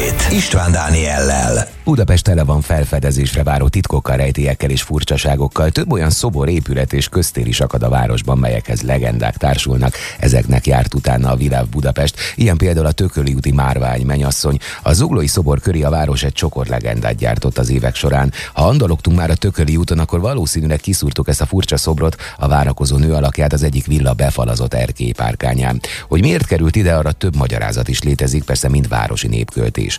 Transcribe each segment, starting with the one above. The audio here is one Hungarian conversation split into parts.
Update István Dániellel. Budapest tele van felfedezésre váró titkokkal, rejtélyekkel és furcsaságokkal. Több olyan szobor, épület és köztér is akad a városban, melyekhez legendák társulnak. Ezeknek járt utána a Világ Budapest. Ilyen például a Tököli úti Márvány mennyasszony. A Zuglói szobor köré a város egy csokor legendát gyártott az évek során. Ha andalogtunk már a Tököli úton, akkor valószínűleg kiszúrtuk ezt a furcsa szobrot, a várakozó nő alakját az egyik villa befalazott erkélypárkányán. Hogy miért került ide, arra több magyarázat is létezik, persze mind városi népköltés.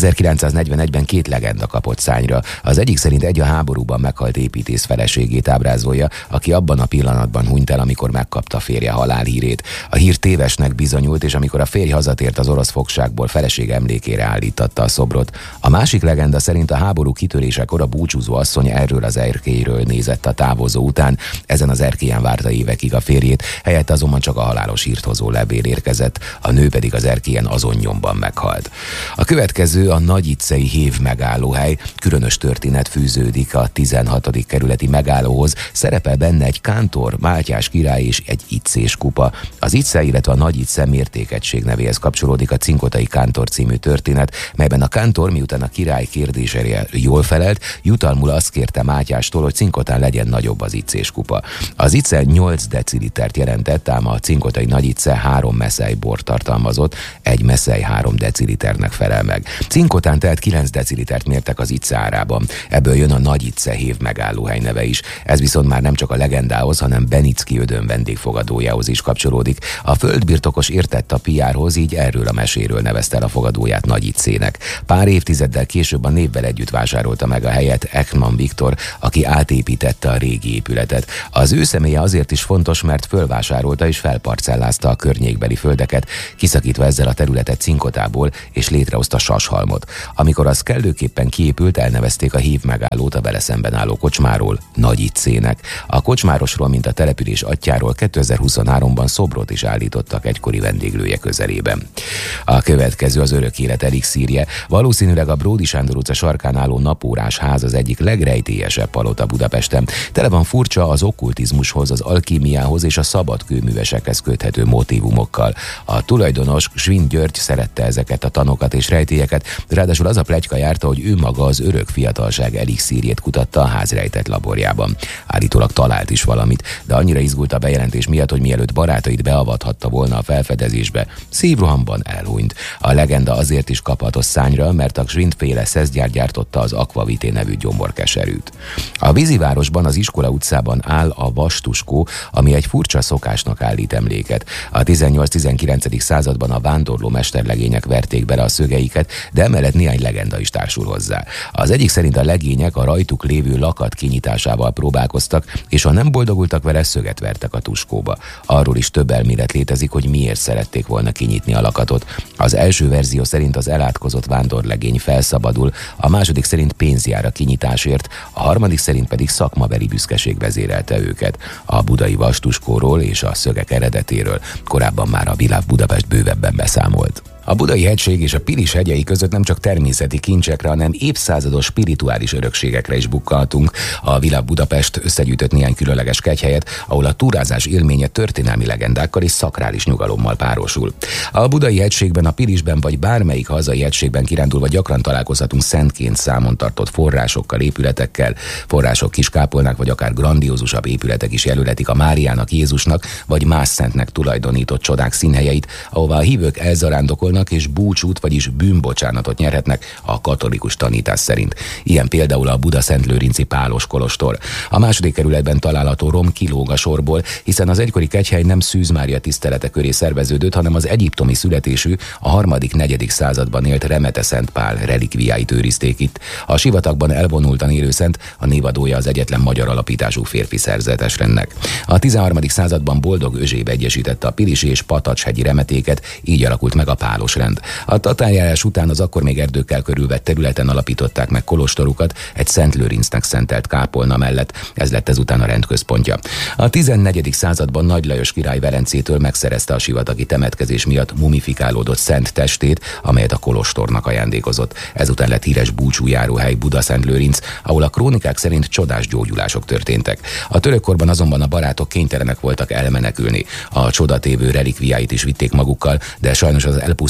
1941-ben két legenda kapott szányra. Az egyik szerint egy a háborúban meghalt építész feleségét ábrázolja, aki abban a pillanatban hunyt el, amikor megkapta férje halálhírét. A hír tévesnek bizonyult, és amikor a férj hazatért az orosz fogságból, feleség emlékére állítatta a szobrot. A másik legenda szerint a háború kitörésekor a búcsúzó asszony erről az erkélyről nézett a távozó után. Ezen az erkélyen várta évekig a férjét, helyette azonban csak a halálos hírt hozó levél érkezett, a nő pedig az erkélyen azon nyomban meghalt. A következő a Nagyicei hév megállóhely. Különös történet fűződik a 16. kerületi megállóhoz. Szerepel benne egy kántor, Mátyás király és egy icés kupa. Az Ice, illetve a Nagy Ice mértékegység nevéhez kapcsolódik a Cinkotai Kántor című történet, melyben a kántor, miután a király kérdésére jól felelt, jutalmul azt kérte Mátyástól, hogy Cinkotán legyen nagyobb az icés kupa. Az Ice 8 decilitert jelentett, ám a Cinkotai Nagy Ice 3 meszely bort tartalmazott, egy meszely 3 deciliternek felel meg. Cinkotán tehát 9 decilitert mértek az Ice árában. Ebből jön a Nagy Ice hév megállóhely neve is. Ez viszont már nem csak a legendához, hanem Benicki Ödön vendégfogadójához is kapcsolódik. A földbirtokos értett a PR-hoz, így erről a meséről nevezte el a fogadóját Nagy Icének. Pár évtizeddel később a névvel együtt vásárolta meg a helyet Ekman Viktor, aki átépítette a régi épületet. Az ő személye azért is fontos, mert fölvásárolta és felparcellázta a környékbeli földeket, kiszakítva ezzel a területet Cinkotából, és létrehozta Sashalmot. Amikor az kellőképpen kiépült, elnevezték a hív megállót a vele szemben álló kocsmáról Nagy Icének. A kocsmárosról, mint a település atyjáról 2023-ban szobrot is állítottak egykori vendéglője közelében. A következő az örök élet elixírje. Valószínűleg a Bródi Sándor utca sarkán álló napórás ház az egyik legrejtélyesebb palota Budapesten. Tele van furcsa, az okkultizmushoz, az alkímiához és a szabad kőművesekhez köthető motívumokkal. A tulajdonos, Schwind György szerette ezeket a tanokat és rejtélyeket, ráadásul az a pletyka járta, hogy ő maga az örök fiatalság elixírjét kutatta a ház rejtett laborjában. Állítólag talált is valamit, de annyira izgult a bejelentés miatt, hogy mielőtt barátait beavathatta volna a felfedezésbe, szívrohamban elhunyt. A legenda azért is kaphatott szányra, mert a Schwind-féle szeszgyár gyártotta az Aquavité nevű gyomorkeserűt. A vízivárosban, az Iskola utcában áll a Vastuskó, ami egy furcsa szokásnak állít emléket. A 18-19. században a vándorló mesterlegények verték bele a szögeiket, de emellett néhány legenda is társul hozzá. Az egyik szerint a legények a rajtuk lévő lakat kinyitásával próbálkoztak, és ha nem boldogultak vele, szöget vertek a tuskóba. Arról is több elmélet létezik, hogy miért szerették volna kinyitni a lakatot. Az első verzió szerint az elátkozott vándorlegény felszabadul, a második szerint pénz jár a kinyitásért, a harmadik szerint pedig szakmabeli büszkeség vezérelte őket. A budai Vastuskóról és a szögek eredetéről korábban már a Világ Budapest bővebben beszámolt. A Budai hegység és a Pilis hegyei között nem csak természeti kincsekre, hanem évszázados spirituális örökségekre is bukkanhatunk. A Világ Budapest összegyűjtött néhány különleges kegyhelyet, ahol a túrázás élménye történelmi legendákkal és szakrális nyugalommal párosul. A Budai hegységben, a Pilisben vagy bármelyik hazai hegységben kirándulva gyakran találkozhatunk szentként számon tartott forrásokkal, épületekkel. Források, kiskápolnák vagy akár grandiózusabb épületek is jelöletik a Máriának, Jézusnak vagy más szentnek tulajdonított csodák színhelyeit, ahová a hívők elzarándokolnak és búcsút, vagyis bűnbocsánatot nyerhetnek a katolikus tanítás szerint. Ilyen például a Buda-Szentlőrinci Pálos kolostor. A második kerületben található rom kilóg a sorból, hiszen az egykori kegyhely nem Szűz Mária tisztelete köré szerveződött, hanem az egyiptomi születésű, a 3.-4. században élt Remete Szent Pál relikviáit őrizték itt. A sivatagban elvonultan élő szent, a névadója az egyetlen magyar alapítású férfi szerzetesrendnek. A 13. században Boldog Özséb egyesítette a pilisi és patacshegyi remetéket, így alakult meg a Pálos rend. A tatárjárás után az akkor még erdőkkel körülvett területen alapították meg kolostorukat egy Szent Lőrincnek szentelt kápolna mellett, ez lett ezután a rend központja. A 14. században Nagy Lajos király Velencétől megszerezte a sivatagi temetkezés miatt mumifikálódott szent testét, amelyet a kolostornak ajándékozott. Ezután lett híres búcsújáróhely Buda-Szentlőrinc, ahol a krónikák szerint csodás gyógyulások történtek. A törökkorban azonban a barátok kénytelenek voltak elmenekülni. A csodatévő relikviáit is vitték magukkal, de sajnos az elpusztult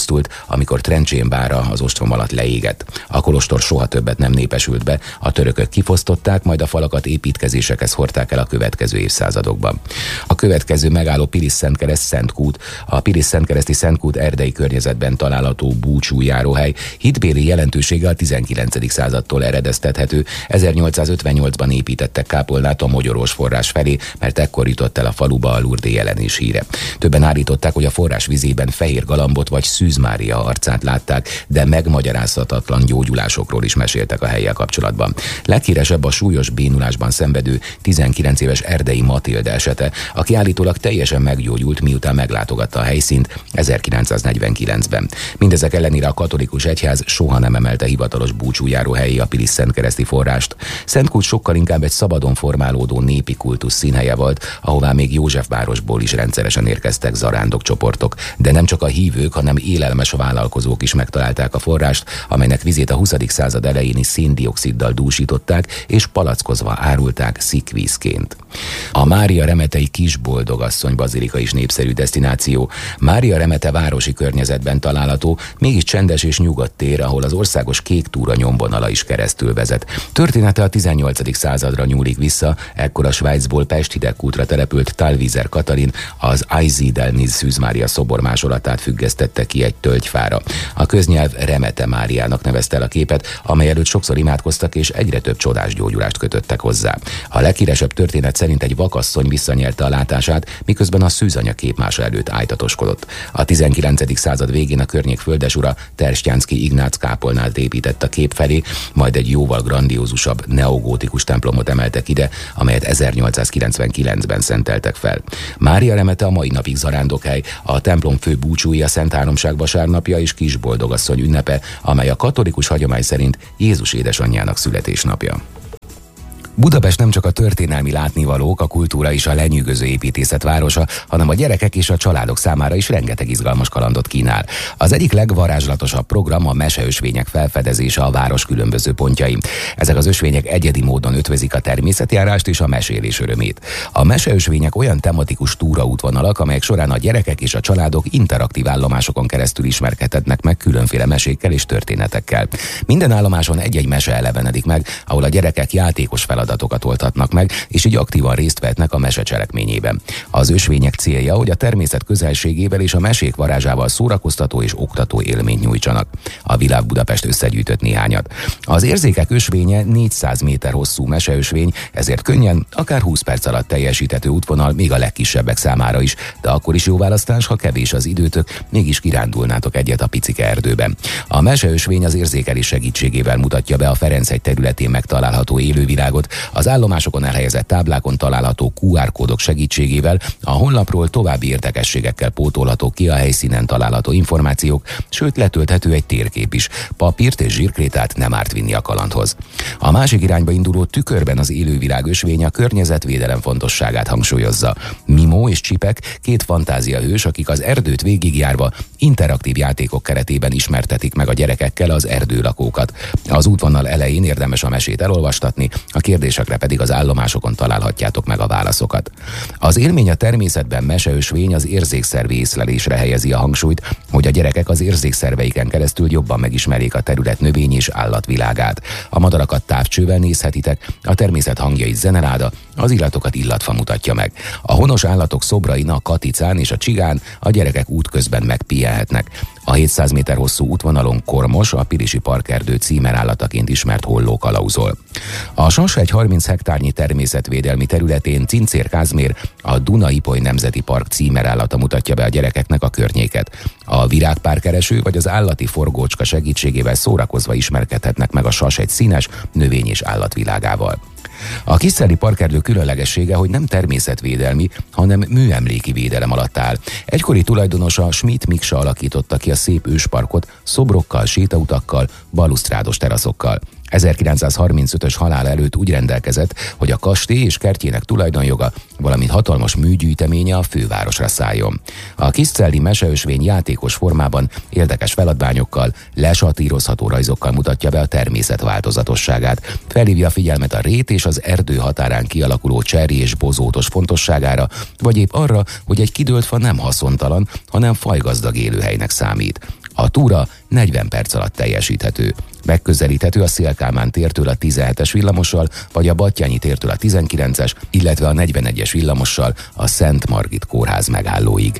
elpusztult, amikor Trencsén bára az ostrom alatt leégett. A kolostor soha többet nem népesült be, a törökök kifosztották, majd a falakat építkezésekhez hordták el a következő évszázadokban. A következő megálló Pilis-Szentkereszt Szentkút, a Pilis-Szentkereszti Szentkút erdei környezetben található búcsújáróhely hitbéli jelentősége a 19. századtól eredeztethető. 1858-ban építettek kápolnát a Mogyorós forrás felé, mert ekkor jutott el a faluba a Lourdes jelenés híre. Többen állították, hogy a forrás vizében fehér galambot vagy Szűz Mária arcát látták, de megmagyarázhatatlan gyógyulásokról is meséltek a hellyel kapcsolatban. Leghíresebb a súlyos bénulásban szenvedő 19 éves Erdei Matilda esete, aki állítólag teljesen meggyógyult, miután meglátogatta a helyszínt 1949-ben. Mindezek ellenére a katolikus egyház soha nem emelte hivatalos búcsújáró helyé a Pilis-Szentkereszti forrást. Szentkút sokkal inkább egy szabadon formálódó népi kultusz színhelye volt, ahová még Józsefvárosból is rendszeresen érkeztek zarándokcsoportok. De nem csak a hívők, hanem élelmes vállalkozók is megtalálták a forrást, amelynek vizét a 20. század elejéni széndioxiddal dúsították, és palackozva árulták szikvízként. A Mária Remetei Kisboldogasszony bazilika is népszerű desztináció. Mária Remete városi környezetben található, mégis csendes és nyugodt tér, ahol az országos kék túra nyomvonala is keresztül vezet. Története a 18. századra nyúlik vissza, ekkor a Svájcból Pest hidegkútra települt Talvizer Katalin az Aizidelniz Szűz Mária szobor másolatát függesztette ki egy tölgyfára. A köznyelv Remete Máriának nevezte el a képet, amely előtt sokszor imádkoztak és egyre több csodás gyógyulást kötöttek hozzá. A leghíresebb történet szerint egy vakasszony visszanyerte a látását, miközben a szűzanya képmása előtt ájtatoskodott. A 19. század végén a környék földesura Terstjánszky Ignác kápolnát épített a kép felé, majd egy jóval grandiózusabb neogótikus templomot emeltek ide, amelyet 1899-ben szenteltek fel. Mária Remete a mai napig zarándokhely, a templom fő búcsúja Szent Háromság vasárnapja és Kisboldogasszony ünnepe, amely a katolikus hagyomány szerint Jézus édesanyjának születésnapja. Budapest nem csak a történelmi látnivalók, a kultúra és a lenyűgöző építészet városa, hanem a gyerekek és a családok számára is rengeteg izgalmas kalandot kínál. Az egyik legvarázslatosabb program a meseösvények felfedezése a város különböző pontjain. Ezek az ösvények egyedi módon ötvözik a természetjárást és a mesélés örömét. A meseösvények olyan tematikus túraútvonalak, amelyek során a gyerekek és a családok interaktív állomásokon keresztül ismerkedhetnek meg különféle mesékkel és történetekkel. Minden állomáson egy-egy mese elevenedik meg, ahol a gyerekek játékos feladatokat oldhatnak meg, és így aktívan részt vehetnek a mese cselekményében. Az ösvények célja, hogy a természet közelségével és a mesék varázsával szórakoztató és oktató élményt nyújtsanak. A Világ Budapest összegyűjtött néhányat. Az Érzékek ösvénye 400 méter hosszú meseösvény, ezért könnyen, akár 20 perc alatt teljesíthető útvonal még a legkisebbek számára is, de akkor is jó választás, ha kevés az időtök, mégis kirándulnátok egyet a picike erdőben. A meseösvény az érzékelés segítségével mutatja be a Ferenchegy területén megtalálható élővilágot, az állomásokon elhelyezett táblákon található QR kódok segítségével a honlapról további érdekességekkel pótolható ki a helyszínen található információk, sőt letölthető egy térkép is. Papírt és zsírkrétát nem árt vinni a kalandhoz. A másik irányba induló Tükörben az élővilág ösvény a környezetvédelem fontosságát hangsúlyozza. Mimó és Csipek, két fantáziahős, akik az erdőt végigjárva interaktív játékok keretében ismertetik meg a gyerekekkel az erdőlakókat. Az útvonal elején érdemes a mesét elolvastatni, a kérdésekre pedig az állomásokon találhatjátok meg a válaszokat. Az élmény a természetben meseösvény az érzékszervi észlelésre helyezi a hangsúlyt, hogy a gyerekek az érzékszerveiken keresztül jobban megismerjék a terület növény és állatvilágát. A madarakat távcsővel nézhetitek, a természet hangjait zeneráda, az illatokat illatfa mutatja meg. A honos állatok szobrain, a katicán és a csigán a gyerekek útközben megpihenhetnek. A 700 méter hosszú útvonalon Kormos, a Pilisi Parkerdő címerállataként ismert holló kalauzol. A Sashegy 30 hektárnyi természetvédelmi területén Cincér Kázmér, a Duna-Ipoly Nemzeti Park címerállata mutatja be a gyerekeknek a környéket. A virágpárkereső vagy az állati forgócska segítségével szórakozva ismerkedhetnek meg a Sashegy színes növény- és állatvilágával. A Kiszeli Parkerdő különlegessége, hogy nem természetvédelmi, hanem műemléki védelem alatt áll. Egykori tulajdonosa Schmidt Miksa alakította ki a szép ősparkot szobrokkal, sétautakkal, balusztrádos teraszokkal. 1935-ös halála előtt úgy rendelkezett, hogy a kastély és kertjének tulajdonjoga, valamint hatalmas műgyűjteménye a fővárosra szálljon. A Kiscelli meseösvény játékos formában, érdekes feladványokkal, lesatírozható rajzokkal mutatja be a természet változatosságát. Felhívja a figyelmet a rét és az erdő határán kialakuló cserj és bozótos fontosságára, vagy épp arra, hogy egy kidőlt fa nem haszontalan, hanem fajgazdag élőhelynek számít. A túra 40 perc alatt teljesíthető. Megközelíthető a Széll-Kálmán tértől a 17-es villamossal, vagy a Battyányi tértől a 19-es, illetve a 41-es villamossal a Szent Margit kórház megállóig.